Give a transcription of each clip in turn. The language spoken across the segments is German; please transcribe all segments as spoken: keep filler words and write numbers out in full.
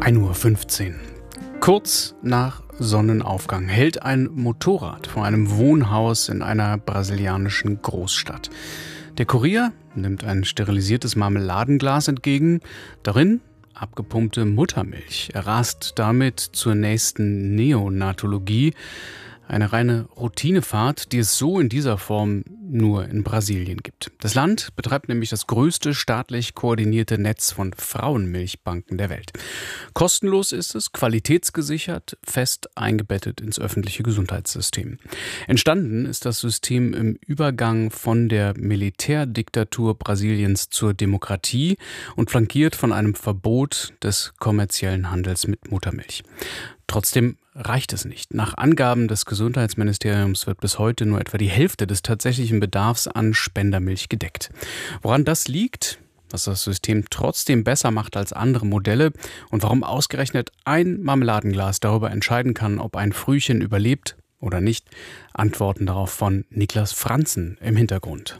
ein Uhr fünfzehn. Kurz nach Sonnenaufgang hält ein Motorrad vor einem Wohnhaus in einer brasilianischen Großstadt. Der Kurier nimmt ein sterilisiertes Marmeladenglas entgegen. Darin abgepumpte Muttermilch. Er rast damit zur nächsten Neonatologie. Eine reine Routinefahrt, die es so in dieser Form nur in Brasilien gibt. Das Land betreibt nämlich das größte staatlich koordinierte Netz von Frauenmilchbanken der Welt. Kostenlos ist es, qualitätsgesichert, fest eingebettet ins öffentliche Gesundheitssystem. Entstanden ist das System im Übergang von der Militärdiktatur Brasiliens zur Demokratie und flankiert von einem Verbot des kommerziellen Handels mit Muttermilch. Trotzdem reicht es nicht. Nach Angaben des Gesundheitsministeriums wird bis heute nur etwa die Hälfte des tatsächlichen Bedarfs an Spendermilch gedeckt. Woran das liegt, was das System trotzdem besser macht als andere Modelle und warum ausgerechnet ein Marmeladenglas darüber entscheiden kann, ob ein Frühchen überlebt oder nicht, Antworten darauf von Niklas Franzen im Hintergrund.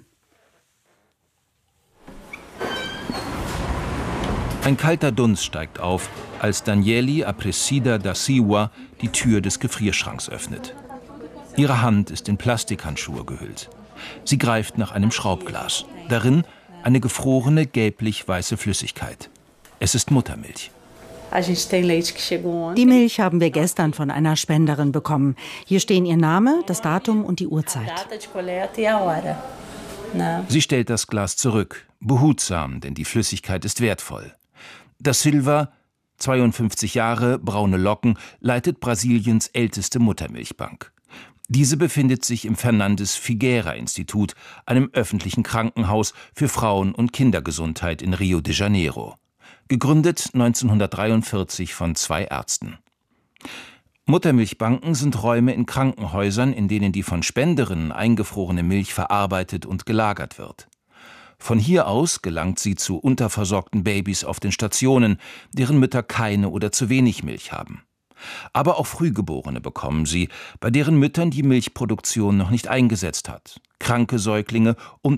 Ein kalter Dunst steigt auf, als Daniele Aparecida da Silva die Tür des Gefrierschranks öffnet. Ihre Hand ist in Plastikhandschuhe gehüllt. Sie greift nach einem Schraubglas. Darin eine gefrorene, gelblich-weiße Flüssigkeit. Es ist Muttermilch. Die Milch haben wir gestern von einer Spenderin bekommen. Hier stehen ihr Name, das Datum und die Uhrzeit. Sie stellt das Glas zurück, behutsam, denn die Flüssigkeit ist wertvoll. Da Silva, zweiundfünfzig Jahre, braune Locken, leitet Brasiliens älteste Muttermilchbank. Diese befindet sich im Fernandes-Figueira-Institut, einem öffentlichen Krankenhaus für Frauen- und Kindergesundheit in Rio de Janeiro. Gegründet neunzehnhundertdreiundvierzig von zwei Ärzten. Muttermilchbanken sind Räume in Krankenhäusern, in denen die von Spenderinnen eingefrorene Milch verarbeitet und gelagert wird. Von hier aus gelangt sie zu unterversorgten Babys auf den Stationen, deren Mütter keine oder zu wenig Milch haben. Aber auch Frühgeborene bekommen sie, bei deren Müttern die Milchproduktion noch nicht eingesetzt hat, kranke Säuglinge und